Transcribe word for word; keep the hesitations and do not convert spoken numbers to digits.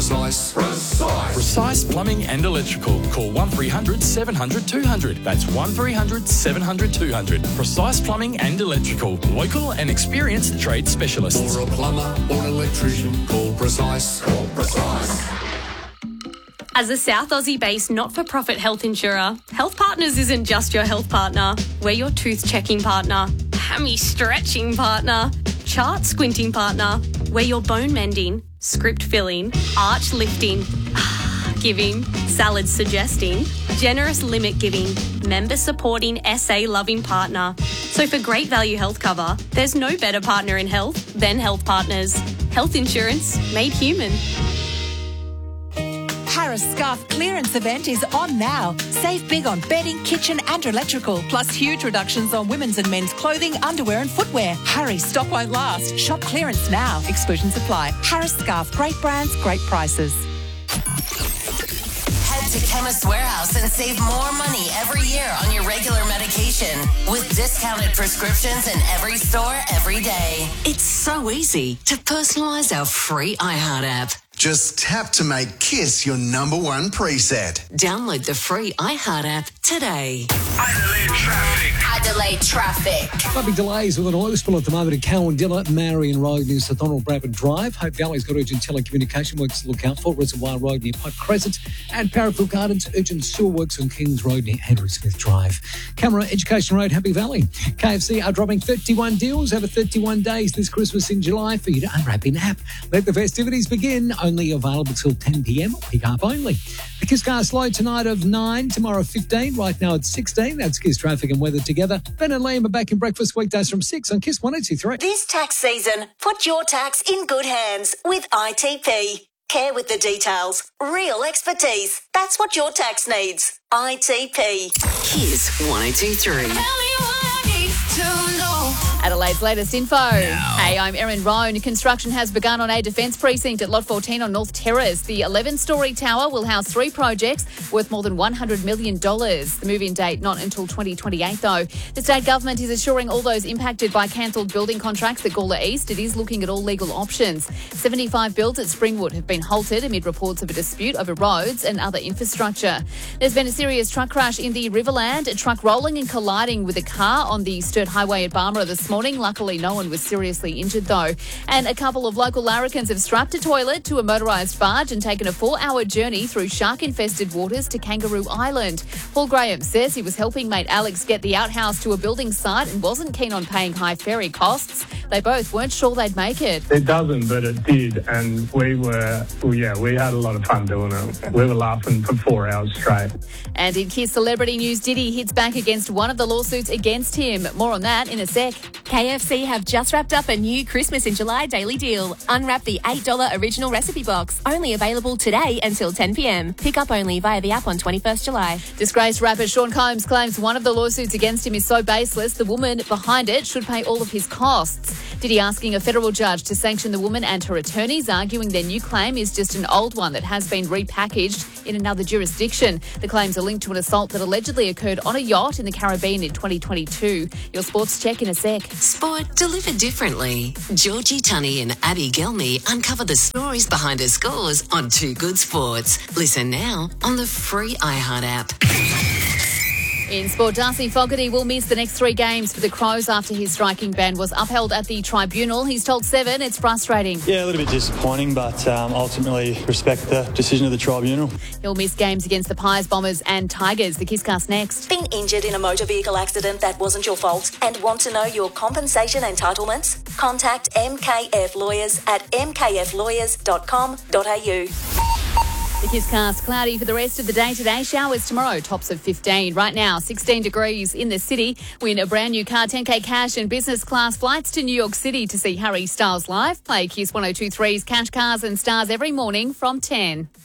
precise. Precise. Precise Plumbing and Electrical. Call one three hundred seven hundred two hundred. That's one three hundred seven hundred two hundred. Precise Plumbing and Electrical. Local and experienced trade specialists. For a plumber or an electrician, call Precise. Call Precise. As a South Aussie-based not-for-profit health insurer, Health Partners isn't just your health partner. We're your tooth-checking partner, hammy-stretching partner, chart-squinting partner. We're your bone-mending, script-filling, arch-lifting, giving, salad-suggesting, generous limit-giving, member-supporting, S A-loving partner. So for great value health cover, there's no better partner in health than Health Partners. Health insurance made human. Harris Scarf clearance event is on now. Save big on bedding, kitchen and electrical, plus huge reductions on women's and men's clothing, underwear and footwear. Hurry, stock won't last. Shop clearance now. Exclusions apply. Harris Scarf, great brands, great prices. Head to Chemist Warehouse and save more money every year on your regular medication with discounted prescriptions in every store every day. It's so easy to personalise our free iHeart app. Just tap to make KISS your number one preset. Download the free iHeart app today. Adelaide traffic. Adelaide traffic. Might be delays with an oil spill at the moment at Cowandilla, Marion Road near Sir Donald Bradford Drive. Hope Valley's got urgent telecommunication works to look out for. Reservoir Road near Pipe Crescent and Parafield Gardens, urgent sewer works on Kings Road near Andrew Smith Drive. Camera Education Road, Happy Valley. K F C are dropping thirty-one deals over thirty-one days this Christmas in July for you to unwrap in app. Let the festivities begin. Only available till ten p.m. Pick up only. The Kiss Car Slow tonight of nine, tomorrow fifteen. Right now it's sixteen. That's Kiss Traffic and Weather together. Ben and Liam are back in breakfast weekdays from six on Kiss one oh two three. This tax season, put your tax in good hands with I T P. Care with the details. Real expertise. That's what your tax needs. I T P. Kiss one oh two three. Adelaide's latest info. Now. Hey, I'm Erin Roan. Construction has begun on a defence precinct at Lot fourteen on North Terrace. The eleven-storey tower will house three projects worth more than one hundred million dollars. The move-in date not until twenty twenty-eight, though. The state government is assuring all those impacted by cancelled building contracts at Gawler East it is looking at all legal options. seventy-five builds at Springwood have been halted amid reports of a dispute over roads and other infrastructure. There's been a serious truck crash in the Riverland, a truck rolling and colliding with a car on the Sturt Highway at Barmera this morning. Luckily, no one was seriously injured, though. And a couple of local larrikins have strapped a toilet to a motorised barge and taken a four-hour journey through shark-infested waters to Kangaroo Island. Paul Graham says he was helping mate Alex get the outhouse to a building site and wasn't keen on paying high ferry costs. They both weren't sure they'd make it. It doesn't, but it did, and we were, well, yeah, we had a lot of fun doing it. We were laughing for four hours straight. And in Kiss Celebrity News, Diddy hits back against one of the lawsuits against him. More on that in a sec. K F C have just wrapped up a new Christmas in July daily deal. Unwrap the eight dollars original recipe box. Only available today until ten p.m. Pick up only via the app on twenty-first July. Disgraced rapper Sean Combs claims one of the lawsuits against him is so baseless the woman behind it should pay all of his costs. Diddy asking a federal judge to sanction the woman and her attorneys, arguing their new claim is just an old one that has been repackaged in another jurisdiction. The claims are linked to an assault that allegedly occurred on a yacht in the Caribbean in twenty twenty-two. Your sports check in a sec. Sport delivered differently. Georgie Tunney and Abby Gelmy uncover the stories behind her scores on Two Good Sports. Listen now on the free iHeart app. In sport, Darcy Fogarty will miss the next three games for the Crows after his striking ban was upheld at the tribunal. He's told Seven it's frustrating. Yeah, a little bit disappointing, but um, ultimately respect the decision of the tribunal. He'll miss games against the Pies, Bombers and Tigers. The Kisscast next. Been injured in a motor vehicle accident that wasn't your fault and want to know your compensation entitlements? Contact M K F Lawyers at m k f lawyers dot com dot a u. The Kisscast, cloudy for the rest of the day today. Showers tomorrow, tops of fifteen. Right now, sixteen degrees in the city. Win a brand new car, ten K cash and business class flights to New York City to see Harry Styles live. Play Kiss one oh two three's Cash Cars and Stars every morning from ten.